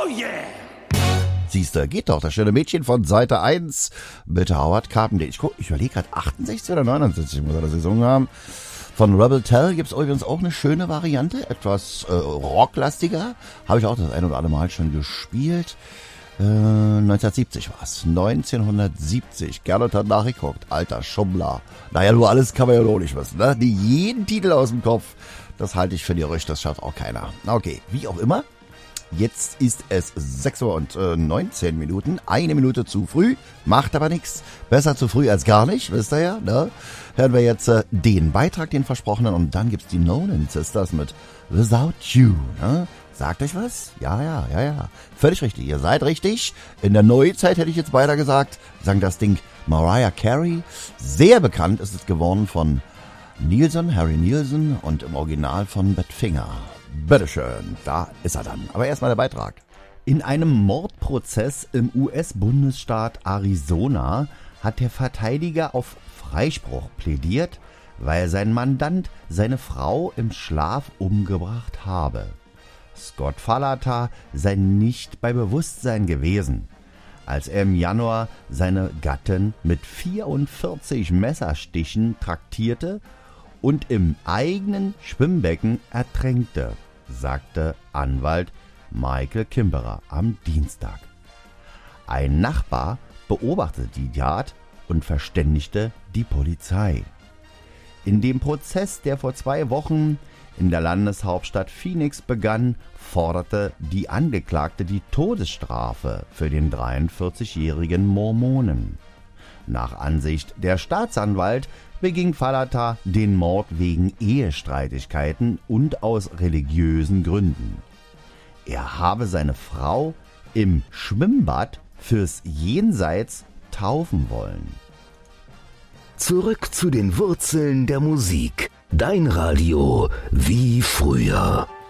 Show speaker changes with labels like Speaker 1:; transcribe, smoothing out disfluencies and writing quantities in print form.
Speaker 1: Oh yeah!
Speaker 2: Siehste, geht doch, das schöne Mädchen von Seite 1 mit Howard Carpendale. Ich überlege gerade, 68 oder 69 muss er das gesungen haben. Von Rebel Tell gibt's übrigens auch eine schöne Variante, etwas rocklastiger. Habe ich auch das ein oder andere Mal schon gespielt. 1970 war's. 1970. Gernot hat nachgeguckt. Alter Schummler. Naja, nur alles kann man ja noch nicht wissen, ne? Die jeden Titel aus dem Kopf. Das halte ich für die Gerücht, das schafft auch keiner. Okay, wie auch immer. Jetzt ist es 6 Uhr und 19 Minuten. Eine Minute zu früh, macht aber nichts. Besser zu früh als gar nicht, wisst ihr ja, ne? Hören wir jetzt den Beitrag, den versprochenen, und dann gibt's die Nolan Sisters mit Without You, ne? Sagt euch was? Ja. Völlig richtig, ihr seid richtig. In der Neuzeit hätte ich jetzt beinahe gesagt, sang das Ding Mariah Carey. Sehr bekannt ist es geworden von Harry Nilsson und im Original von Badfinger. Bitteschön, da ist er dann. Aber erstmal der Beitrag. In einem Mordprozess im US-Bundesstaat Arizona hat der Verteidiger auf Freispruch plädiert, weil sein Mandant seine Frau im Schlaf umgebracht habe. Scott Fallata sei nicht bei Bewusstsein gewesen, als er im Januar seine Gattin mit 44 Messerstichen traktierte und im eigenen Schwimmbecken ertränkte, sagte Anwalt Michael Kimberer am Dienstag. Ein Nachbar beobachtete die Tat und verständigte die Polizei. In dem Prozess, der vor 2 Wochen in der Landeshauptstadt Phoenix begann, forderte die Angeklagte die Todesstrafe für den 43-jährigen Mormonen. Nach Ansicht der Staatsanwalt beging Fallata den Mord wegen Ehestreitigkeiten und aus religiösen Gründen. Er habe seine Frau im Schwimmbad fürs Jenseits taufen wollen.
Speaker 3: Zurück zu den Wurzeln der Musik. Dein Radio wie früher.